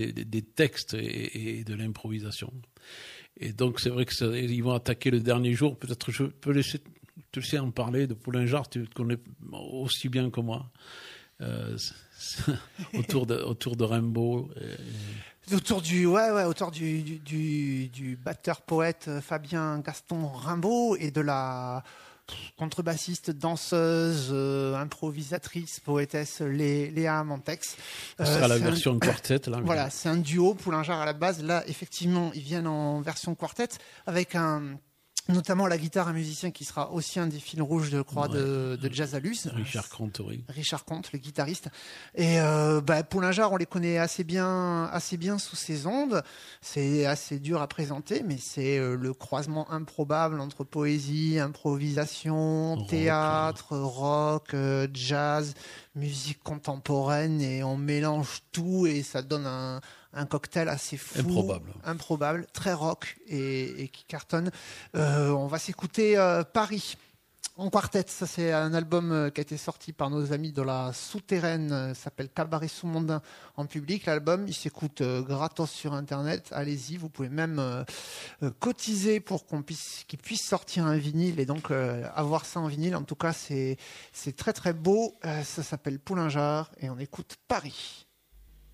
des textes et de l'improvisation. Et donc c'est vrai qu'ils vont attaquer le dernier jour. Peut-être je peux te laisser en parler de Poulin-Jard, tu le connais aussi bien que moi. Autour de Rimbaud. Autour du batteur poète Fabien Gaston Rimbaud et de la contrebassiste, danseuse, improvisatrice, poétesse Léa Montex. Ce sera la version quartet. Là, voilà, c'est un duo, Poulin-Jard à la base. Là, effectivement, ils viennent en version quartet avec notamment la guitare, un musicien qui sera aussi un des fils rouges, je crois, de Jazzalus. Richard Comte, oui. Richard Comte, le guitariste. Et Poulin-Jard, on les connaît assez bien sous ces ondes. C'est assez dur à présenter, mais c'est le croisement improbable entre poésie, improvisation, théâtre, rock, jazz, musique contemporaine, et on mélange tout et ça donne un cocktail assez fou, improbable, très rock et qui cartonne. On va s'écouter Paris en quartet. Ça, c'est un album qui a été sorti par nos amis de la Souterraine, s'appelle Cabaret Sous-Mondain en public. L'album, il s'écoute gratos sur Internet. Allez-y, vous pouvez même cotiser pour qu'il puisse sortir un vinyle et donc avoir ça en vinyle. En tout cas, c'est très très beau. Ça s'appelle Poulin-Jard et on écoute Paris.